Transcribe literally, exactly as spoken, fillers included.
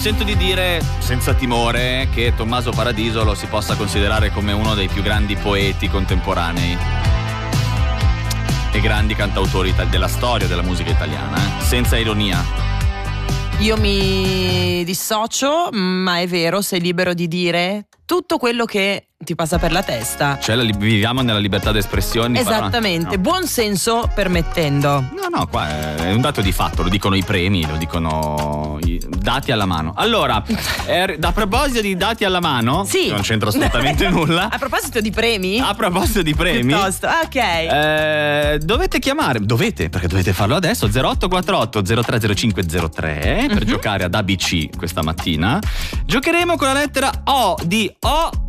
sento di dire senza timore che Tommaso Paradiso lo si possa considerare come uno dei più grandi poeti contemporanei e grandi cantautori della storia della musica italiana, eh? Senza ironia. Io mi dissocio, ma è vero, sei libero di dire tutto quello che ti passa per la testa. Cioè la, viviamo nella libertà d'espressione. Esattamente, no. Buon senso permettendo. No, no, qua è un dato di fatto, lo dicono i premi, lo dicono i dati alla mano. Allora, eh, a proposito di dati alla mano, sì. non c'entra assolutamente nulla. A proposito di premi? A proposito di premi, piuttosto, ok. Eh, dovete chiamare, dovete, perché dovete farlo adesso, zero otto quattro otto zero tre zero cinque zero tre per mm-hmm. giocare ad A B C questa mattina. Giocheremo con la lettera O di O